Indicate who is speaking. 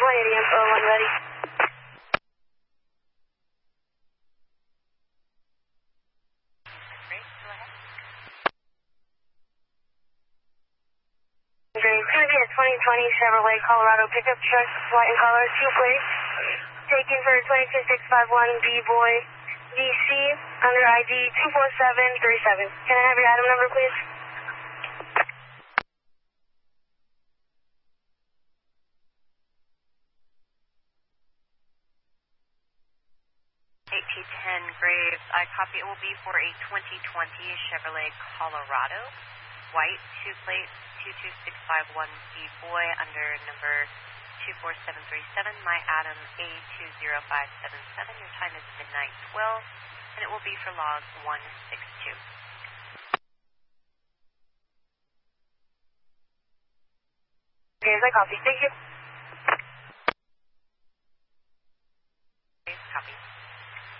Speaker 1: 180 info, 1 ready.
Speaker 2: Great, go ahead.
Speaker 1: Great. It's going to be a 2020 Chevrolet Colorado pickup truck, white in color, 2 plates. Taken for 22651 B-Boy DC under ID 24737. Can I have your item number, please?
Speaker 2: AT10 Graves, I copy. It will be for a 2020 Chevrolet Colorado, white, 2 plates, 22651 B-Boy under number 24737, my Adam A20577. Your time is midnight 12, and it will be for log 162.
Speaker 1: Okay, I copy. Thank you.
Speaker 2: Copy.